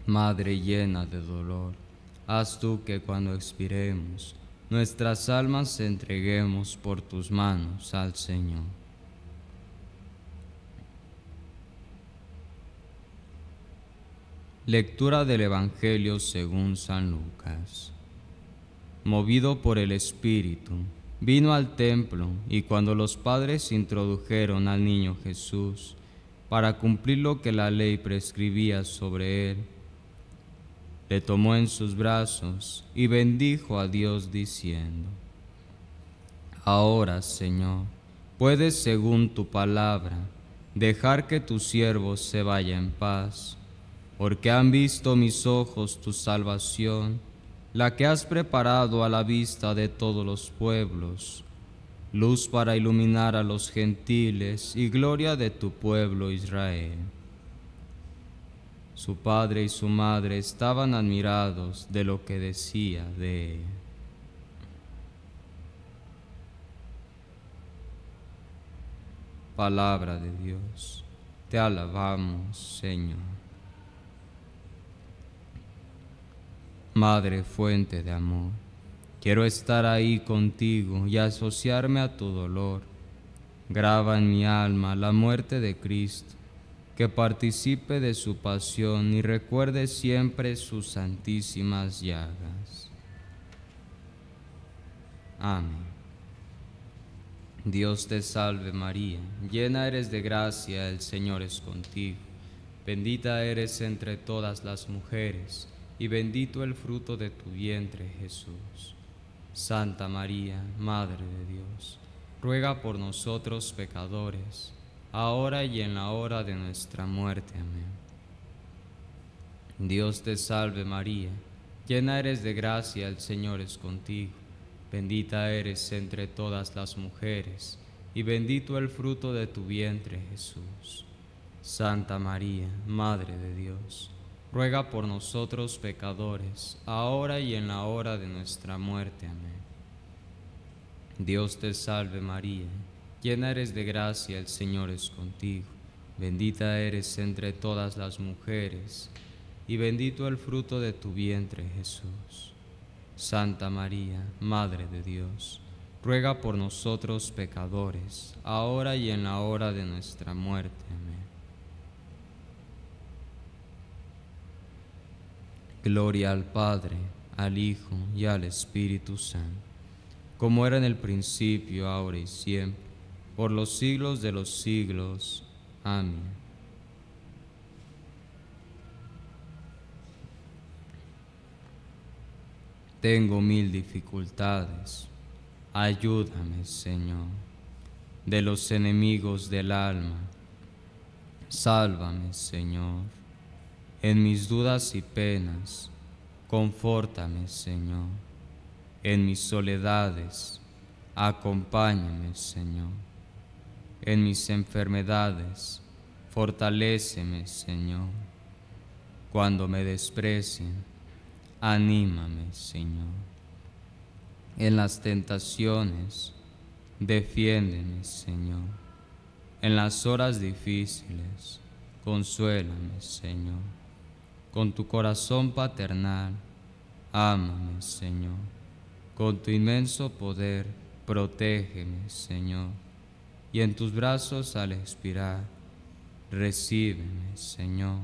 Madre llena de dolor, haz tú que cuando expiremos, nuestras almas entreguemos por tus manos al Señor. Lectura del Evangelio según San Lucas. Movido por el Espíritu, vino al templo, y cuando los padres introdujeron al niño Jesús, para cumplir lo que la ley prescribía sobre él, le tomó en sus brazos y bendijo a Dios diciendo: Ahora, Señor, puedes, según tu palabra, dejar que tu siervo se vaya en paz, porque han visto mis ojos tu salvación, la que has preparado a la vista de todos los pueblos, luz para iluminar a los gentiles y gloria de tu pueblo Israel. Su padre y su madre estaban admirados de lo que decía de él. Palabra de Dios, te alabamos, Señor. Madre, fuente de amor, quiero estar ahí contigo y asociarme a tu dolor. Graba en mi alma la muerte de Cristo, que participe de su pasión y recuerde siempre sus santísimas llagas. Amén. Dios te salve María, llena eres de gracia, el Señor es contigo. Bendita eres entre todas las mujeres, y bendito el fruto de tu vientre, Jesús. Santa María, Madre de Dios, ruega por nosotros pecadores, ahora y en la hora de nuestra muerte. Amén. Dios te salve María, llena eres de gracia, el Señor es contigo. Bendita eres entre todas las mujeres, y bendito el fruto de tu vientre, Jesús. Santa María, Madre de Dios, ruega por nosotros pecadores, ahora y en la hora de nuestra muerte. Amén. Dios te salve María, llena eres de gracia, el Señor es contigo. Bendita eres entre todas las mujeres, y bendito el fruto de tu vientre, Jesús. Santa María, Madre de Dios, ruega por nosotros pecadores, ahora y en la hora de nuestra muerte. Amén. Gloria al Padre, al Hijo y al Espíritu Santo, como era en el principio, ahora y siempre, por los siglos de los siglos. Amén. Tengo mil dificultades, ayúdame, Señor. De los enemigos del alma, sálvame, Señor. En mis dudas y penas, confórtame, Señor. En mis soledades, acompáñame, Señor. En mis enfermedades, fortaléceme, Señor. Cuando me desprecien, anímame, Señor. En las tentaciones, defiéndeme, Señor. En las horas difíciles, consuélame, Señor. Con tu corazón paternal, ámame, Señor. Con tu inmenso poder, protégeme, Señor. Y en tus brazos al expirar, recíbeme, Señor.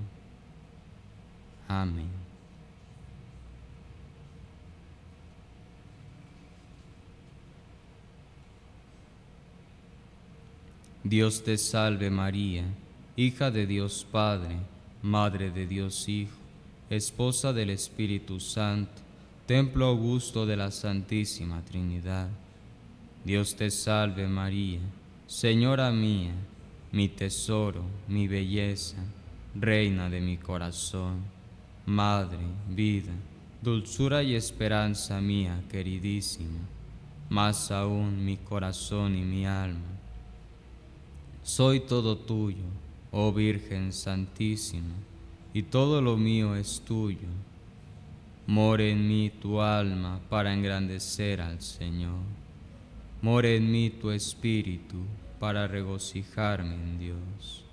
Amén. Dios te salve María, hija de Dios Padre, Madre de Dios Hijo, esposa del Espíritu Santo, templo augusto de la Santísima Trinidad. Dios te salve María, Señora mía, mi tesoro, mi belleza, reina de mi corazón, madre, vida, dulzura y esperanza mía queridísima, más aún mi corazón y mi alma. Soy todo tuyo, oh Virgen Santísima, y todo lo mío es tuyo. More en mí tu alma para engrandecer al Señor. More en mí tu espíritu para regocijarme en Dios.